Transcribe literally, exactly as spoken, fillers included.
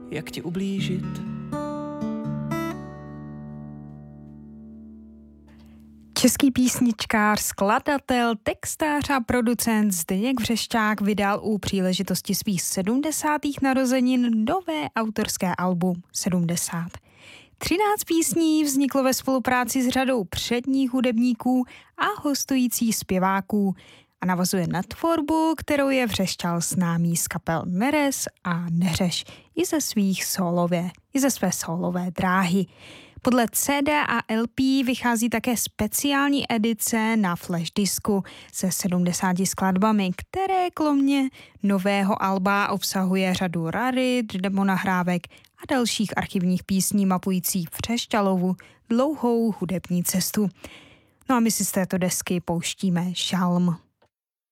jak ti ublížit. Český písničkář, skladatel, textář a producent Zdeněk Vřešťák vydal u příležitosti svých sedmdesátých narozenin nové autorské album sedmdesát. Třináct písní vzniklo ve spolupráci s řadou předních hudebníků a hostujících zpěváků a navazuje na tvorbu, kterou je Vřešťal známý z kapel Nerez a Neřeš i ze svých solové, i ze své solové dráhy. Podle C D a L P vychází také speciální edice na flash disku se sedmdesáti skladbami, které kromě nového alba obsahuje řadu rarit, demonahrávek a dalších archivních písní mapujících Vřešťalovu dlouhou hudební cestu. No a my si z této desky pouštíme Šalm.